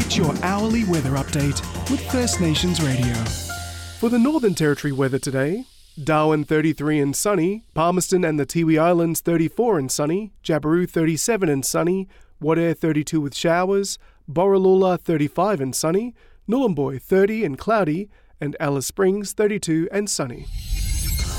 Get your hourly weather update with First Nations Radio. For the Northern Territory weather today, Darwin 33 and sunny, Palmerston and the Tiwi Islands 34 and sunny, Jabiru 37 and sunny, Wadeye 32 with showers, Borroloola 35 and sunny, Nhulunbuy 30 and cloudy, and Alice Springs 32 and sunny.